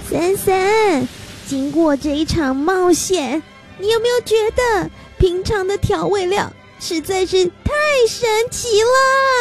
森森，经过这一场冒险，你有没有觉得平常的调味料实在是太神奇了？